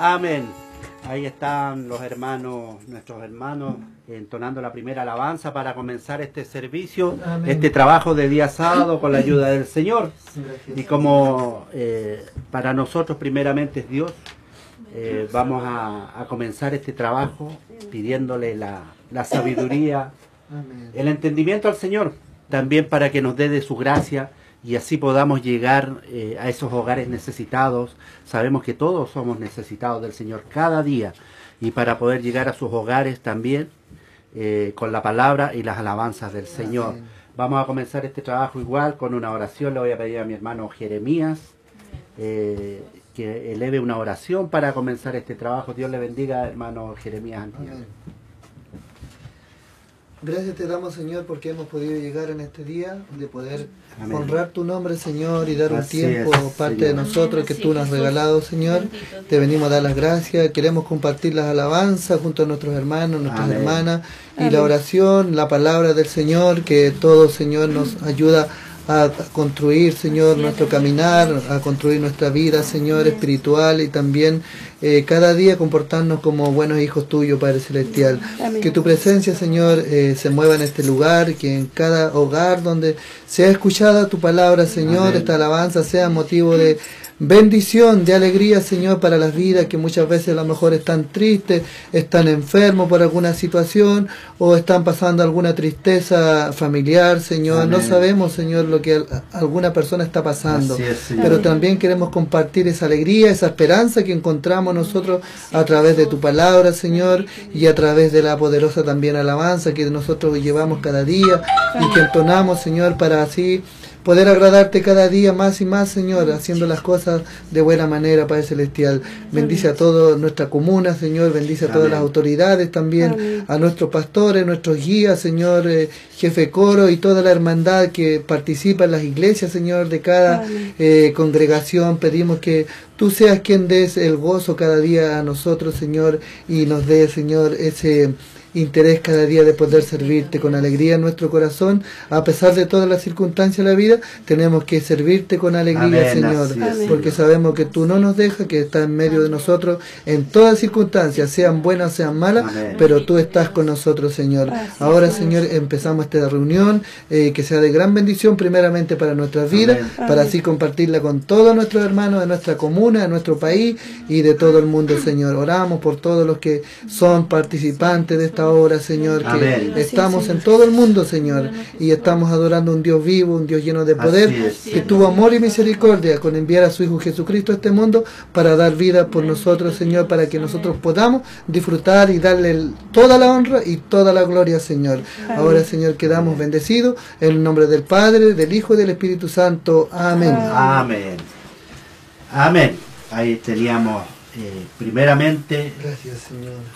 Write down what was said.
Amén. Ahí están los hermanos, nuestros hermanos, entonando la primera alabanza para comenzar este servicio, amén, este trabajo de día sábado con la ayuda del Señor. Y como para nosotros primeramente es Dios, vamos a comenzar este trabajo pidiéndole la sabiduría, amén, el entendimiento al Señor, también para que nos dé de su gracia y así podamos llegar a esos hogares necesitados. Sabemos que todos somos necesitados del Señor cada día, y para poder llegar a sus hogares también con la palabra y las alabanzas del Señor. Amén. Vamos a comenzar este trabajo igual con una oración. Le voy a pedir a mi hermano Jeremías que eleve una oración para comenzar este trabajo. Dios le bendiga, hermano Jeremías. Amén. Gracias te damos, Señor, porque hemos podido llegar en este día de poder, amén, honrar tu nombre, Señor, y dar un tiempo parte Señor, de nosotros que tú nos has regalado, Señor. Te venimos a dar las gracias, queremos compartir las alabanzas junto a nuestros hermanos, nuestras amén, hermanas, y amén, la oración, la palabra del Señor, que todo, Señor, nos ayuda a construir, Señor, nuestro caminar, a construir nuestra vida, Señor, espiritual, y también cada día comportarnos como buenos hijos tuyos, Padre Celestial. Amén. Que tu presencia, Señor, se mueva en este lugar, que en cada hogar donde sea escuchada tu palabra, Señor, amén, esta alabanza sea motivo de bendición, de alegría, Señor, para las vidas que muchas veces a lo mejor están tristes, están enfermos por alguna situación o están pasando alguna tristeza familiar, Señor. Amén. No sabemos, Señor, lo que alguna persona está pasando, es, pero también queremos compartir esa alegría, esa esperanza que encontramos nosotros a través de tu palabra, Señor, y a través de la poderosa también alabanza que nosotros llevamos cada día y que entonamos, Señor, para así poder agradarte cada día más y más, Señor, haciendo las cosas de buena manera, Padre Celestial. Bendice a toda nuestra comuna, Señor, bendice a todas amén, las autoridades también, amén, a nuestros pastores, nuestros guías, Señor, jefe coro y toda la hermandad que participa en las iglesias, Señor, de cada congregación. Pedimos que tú seas quien des el gozo cada día a nosotros, Señor, y nos dé, Señor, ese interés cada día de poder servirte con alegría en nuestro corazón. A pesar de todas las circunstancias de la vida, tenemos que servirte con alegría, amén, Señor, porque sabemos que tú no nos dejas, que estás en medio de nosotros en todas circunstancias, sean buenas, sean malas, amén, pero tú estás con nosotros, Señor. Ahora, Señor, empezamos esta reunión, que sea de gran bendición primeramente para nuestras vidas, amén, para así compartirla con todos nuestros hermanos de nuestra comuna, de nuestro país y de todo el mundo, Señor. Oramos por todos los que son participantes de esta obra, Señor, que amén, estamos en todo el mundo, Señor, y estamos adorando a un Dios vivo, un Dios lleno de poder, que tuvo amor y misericordia con enviar a su Hijo Jesucristo a este mundo para dar vida por nosotros, Señor, para que nosotros podamos disfrutar y darle toda la honra y toda la gloria, Señor. Ahora, Señor, quedamos bendecidos en el nombre del Padre, del Hijo y del Espíritu Santo. Amén. Amén. Amén. Ahí teníamos primeramente, gracias, Señor.